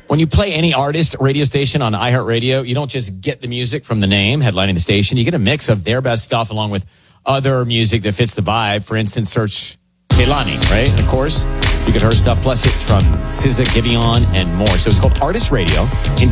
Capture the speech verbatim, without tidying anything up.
When you play any artist radio station on iHeartRadio, you don't just get the music from the name headlining the station. You get a mix of their best stuff along with other music that fits the vibe. For instance, search Kehlani, right? And of course, you get her stuff. Plus, it's from S Z A, Giveon, and more. So it's called Artist Radio.